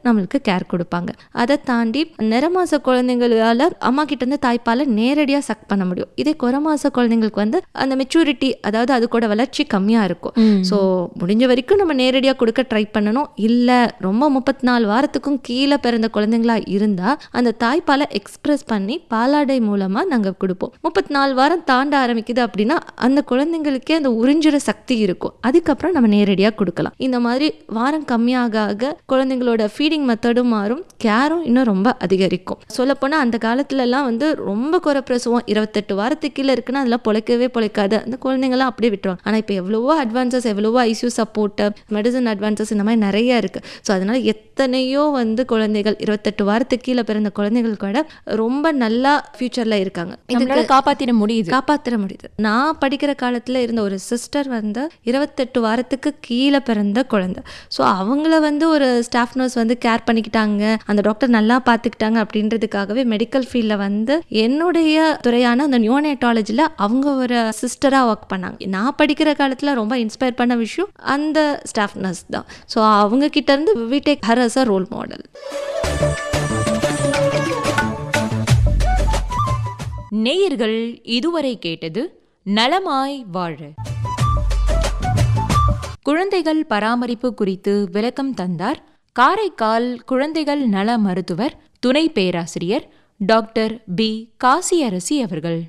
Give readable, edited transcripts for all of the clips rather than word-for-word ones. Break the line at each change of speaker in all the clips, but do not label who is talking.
நம்மளுக்கு கேர் கொடுப்பாங்க. அதை தாண்டி நிறமாச குழந்தைங்களால அம்மா கிட்ட இருந்து தாய்ப்பாலை நேரடியாக சக் பண்ண முடியும். இதே குறமாச குழந்தைங்களுக்கு வந்து அந்த மெச்சூரிட்டி, அதாவது அது கூட வளர்ச்சி கம்மியாக இருக்கும். ஸோ முடிஞ்ச வரைக்கும் நம்ம நேரடியாக கொடுக்க ட்ரை பண்ணணும். இல்லை ரொம்ப 34 வாரத்துக்கும் கீழே பிறந்த குழந்தைங்களா இருந்தால் அந்த தாய்ப்பாலை எக்ஸ்பிரஸ் பண்ணி பாலாடை மூலமாக நாங்கள் கொடுப்போம். 34 வாரம் தாண்ட ஆரம்பிக்குது அப்படின்னா அந்த குழந்தைங்களுக்கே அந்த உறிஞ்சுற சக்தி இருக்கும். அதுக்கப்புறம் நம்ம நேரடியாக கொடுக்கலாம். இந்த மாதிரி வாரம் கம்மியாக ஆக குழந்தைங்களோட ஃபீடிங் மெத்தடும் மாறும், கேரும் இன்னும் ரொம்ப அதிகரிக்கும். சொல்லப்போனால் அந்த காலத்துலலாம் வந்து ரொம்ப குறை பிரசவம் 28 வாரத்துக்கு கீழே இருக்குன்னா அதெல்லாம் பொழைக்கவே பொழைக்காது, அந்த குழந்தைங்களாம் அப்படியே விட்டுருவாங்க. ஆனால் இப்போ எவ்வளவோ அட்வான்சஸ், எவ்வளவோ ஐசியூ சப்போர்ட், மெடிசன் அட்வான்சஸ், இந்த மாதிரி நிறைய இருக்குது. ஸோ அதனால் எத்தனையோ வந்து குழந்தைகள் 28 வாரத்துக்கு கீழே பிறந்த குழந்தைகள் கூட ரொம்ப நல்லா ஃபியூச்சரில் இருக்காங்க.
இதுக்கு காப்பாற்றிட முடியுது.
நான் படிக்கிற காலத்தில் இருந்த ஒரு சிஸ்டர் வந்து 28 வாரத்துக்கு கீழே பிறந்த குழந்தை. ஸோ அவங்கள வந்து ஒரு ஸ்டாஃப் நர்ஸ் வந்து கேர் பண்ணிக்கிட்டாங்க, அந்த டாக்டர் நல்லா பார்த்துக்கிட்டாங்க. அப்படின்றதுக்காகவே மெடிக்கல் ஃபீல்டில் வந்து என்னுடைய துறையான அந்த நியோனேட்டாலஜியில் அவங்க ஒரு சிஸ்டராக ஒர்க் பண்ணாங்க. நான் படிக்கிற காலத்தில் ரொம்ப இன்ஸ்பயர் பண்ண விஷயம் அந்த ஸ்டாஃப் நர்ஸ் தான். ஸோ அவங்க கிட்ட இருந்து we take her as a role model.
நேயர்கள் இதுவரை கேட்டது நலமாய் வாழ. குழந்தைகள் பராமரிப்பு குறித்து விளக்கம் தந்தார் காரைக்கால் குழந்தைகள் நல மருத்துவர் துணை பேராசிரியர் டாக்டர் பி காசியரசி அவர்கள்.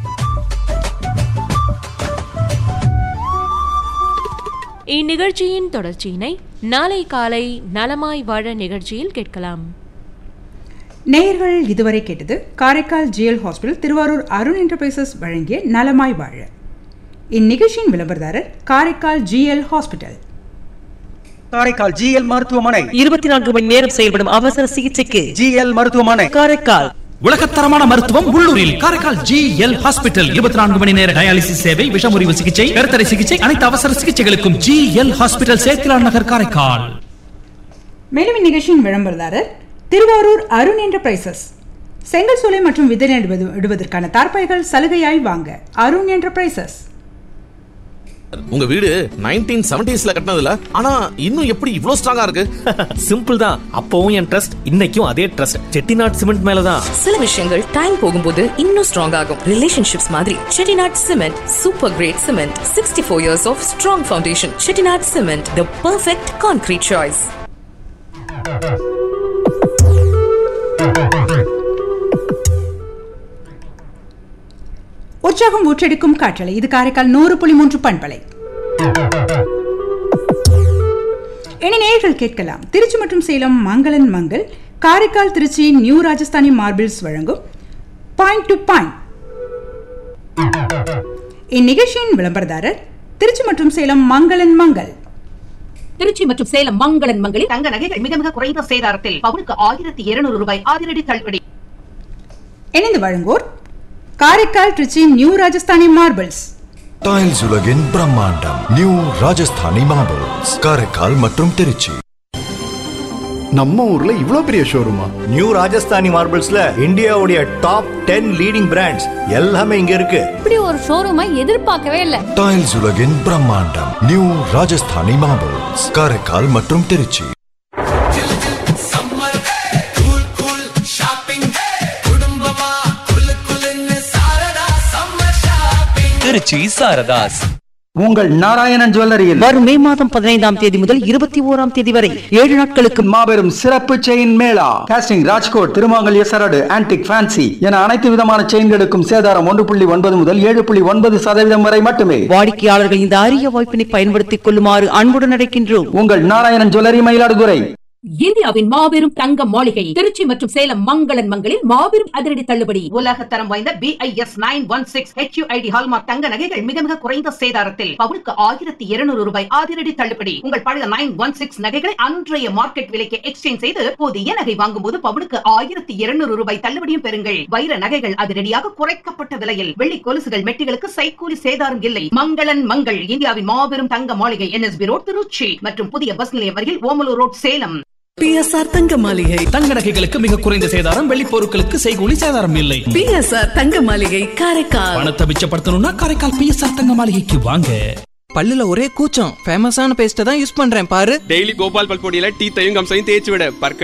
இந்நிகழ்ச்சியின் தொடர்ச்சியினை நாளை காலை நலமாய் வாழ நிகழ்ச்சியில் கேட்கலாம்.
நேயர்கள் இதுவரை கேட்டது Karaikal GL hospital Thiruvarur Arun enterprises வழங்கிய நலமாய் வாழ. இந்நிகழ்ச்சியின் விளம்பரதாரர் Karaikal GL hospital.
Karaikal GL மருத்துவமனை
24 மணி நேரம் செயல்படும் அவசர சிகிச்சைக்கு
ஜிஎல் மருத்துவமனை
காரைக்கால்.
உலகத்தரமான மருத்துவம் உள்ளூரில் காரைக்கால் ஜிஎல் ஹாஸ்பிட்டல். 24 மணி நேர டயாலிசிஸ் சேவை, விஷமுறிவு சிகிச்சை, கருத்தடை சிகிச்சை, அனைத்து அவசர சிகிச்சைகளுக்கும் ஜிஎல் ஹாஸ்பிட்டல், சேத்திலான் நகர், காரைக்கால்.
மேலும் இந்நிகழ்ச்சியின் விளம்பரதாரர் திருவாரூர் அருண் என்டர்பிரைசஸ். செங்கல் சூளை மற்றும் விதை இடுவதற்கான தார்பாய்கள் சலுகையாய் வாங்க அருண் என்டர்பிரைசஸ்.
உங்க வீடு 1970s கட்டினதுல, ஆனா இன்னும் எப்படி இவ்ளோ ஸ்ட்ராங்கா இருக்கு?
சிம்பிள் தான். அப்பவும் என் ட்ரஸ்ட், இன்னைக்கும் அதே ட்ரஸ்ட். செட்டிநாட் சிமெண்ட் மேலதான்.
சில விஷயங்கள் டைம் போகும்போது இன்னும் ஸ்ட்ராங் ஆகும். ரிலேஷன்ஷிப்ஸ் மாதிரி Chettinad cement super great cement. 64 years of strong foundation. Chettinad cement, the perfect concrete choice.
உற்சாகம் ஊற்றெடுக்கும் காற்றலை. இது காரைக்கால் 100.3 பண்பலை. இனி நேயர்கள் கேட்கலாம் திருச்சி மற்றும் சேலம் மங்களன் மங்கள் காரைக்கால் திருச்சி நியூ ராஜஸ்தானி மார்பிள்ஸ் வழங்கும் பாயிண்ட் டு பாயிண்ட். இந்நிகழ்ச்சியின் விளம்பரதாரர் திருச்சி மற்றும் சேலம் மங்களன் மங்கள்.
திருச்சி மற்றும் சேலம் மங்களன் மங்களில் தங்க நகைகள் மிக மிக குறைந்த சேதாரத்தில் பவுனுக்கு 1200 ரூபாய் அதிரடி தள்ளுபடி.
இணைந்து வழங்குவோர் Karaikal Trichy new Rajasthani marbles.
Tiles உலகின் பிரம்மாண்டம் நியூ ராஜஸ்தானி மார்பிள்ஸ், காரைக்கால் மற்றும் திருச்சி.
நம்ம ஊர்ல இவ்ளோ பெரிய ஷோரூமா?
நியூ ராஜஸ்தானி மார்பிள்ஸ்ல இந்தியாவுடைய டாப் 10 லீடிங் பிராண்ட்ஸ் எல்லாமே இங்க இருக்கு.
இப்படி ஒரு ஷோரூமை எதிர்பார்க்கவே இல்ல.
டைல்ஸ் உலகின் பிரம்மாண்டம் நியூ ராஜஸ்தானி மார்பிள்ஸ், காரைக்கால் மற்றும் திருச்சி.
திருச்சி சாரதாஸ்.
உங்கள் நாராயணன் ஜுவல்லரியில்
வரும் மே மாதம் 15ஆம் தேதி முதல் 21ஆம் தேதி வரை 7 நாட்களுக்கு
மாபெரும் சிறப்பு செயின் மேளா. காஸ்டிங், ராஜ்கோட், திருமாங்கல்ய சரடு, ஆன்டிக், ஃபேன்சி என அனைத்து விதமான செயின்களுக்கும் சேதாரம் 1.9 முதல் 7.9% வரை மட்டுமே.
வாடிக்கையாளர்கள் இந்த அரிய வாய்ப்பினை பயன்படுத்திக் கொள்ளுமாறு அன்புடன் அழைக்கின்றோம்.
உங்கள் நாராயணன் ஜுவல்லரி, மயிலாடுதுறை.
இந்தியாவின் மாபெரும் தங்க மாளிகை திருச்சி மற்றும் சேலம் மங்களன் மங்களில் மாபெரும் அதிரடி தள்ளுபடி. உலக தரம் வாய்ந்த BIS 916 HUID ஹால்மார்க் தங்க நகைகள் மிக மிக குறைந்த சேதாரத்தில் பவுனுக்கு 1200 ரூபாய் அதிரடி தள்ளுபடி. உங்கள் பழைய 916 நகைகளை அன்றைய மார்க்கெட் விலைக்கு எக்ஸ்சேஞ்ச் செய்து புதிய நகை வாங்கும் போது பவுனுக்கு 1200 ரூபாய் தள்ளுபடியும் பெறுங்கள். வைர நகைகள் அதிரடியாக குறைக்கப்பட்ட விலையில். வெள்ளி கொலுசுகள், மெட்டிகளுக்கு சைக்கூலி சேதாரம் இல்லை. மங்களன் மங்கள் இந்தியாவின் மாபெரும் தங்க மாளிகை NSB ரோட் திருச்சி மற்றும் புதிய பஸ் நிலையம் அருகில் ஓமலூர் ரோட் சேலம்.
PSR தங்க மாளிகை.
தங்க நகைகளுக்கு மிக குறைந்த சேதாரம், வெள்ளி பொருட்களுக்கு செய்கூலி சேதாரம் இல்லை.
PSR தங்க மாளிகை காரைக்கால்.
பணத்தை மிச்சப்படுத்தணும்னா காரைக்கால் PSR தங்க மாளிகைக்கு வாங்க.
பல்லுல ஒரே கூச்சம், ஃபேமஸான பேஸ்ட தான் யூஸ் பண்றேன் பாரு.
டெய்லி கோபால் பல்பொடியில டீத்தையும் கம்சையும் தேய்ச்சி விட பற்கள்